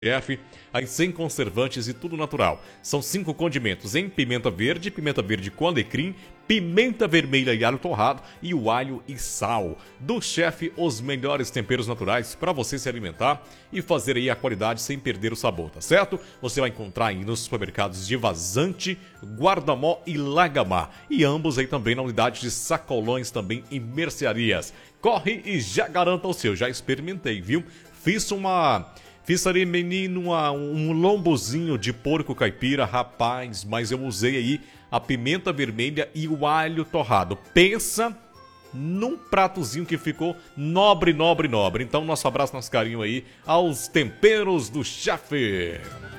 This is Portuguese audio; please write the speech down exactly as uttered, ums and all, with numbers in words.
F, aí sem conservantes e tudo natural. São cinco condimentos em pimenta verde, pimenta verde com alecrim, pimenta vermelha e alho torrado e o alho e sal. Do chefe, os melhores temperos naturais para você se alimentar e fazer aí a qualidade sem perder o sabor, tá certo? Você vai encontrar aí nos supermercados de Vazante, Guardamó e Lagamar. E ambos aí também na unidade de sacolões também em mercearias. Corre e já garanta o seu. Já experimentei, viu? Fiz uma... Fiz ali, menino, uma, um lombozinho de porco caipira, rapaz, mas eu usei aí a pimenta vermelha e o alho torrado. Pensa num pratozinho que ficou nobre, nobre, nobre. Então, nosso abraço, nosso carinho aí aos temperos do chefe.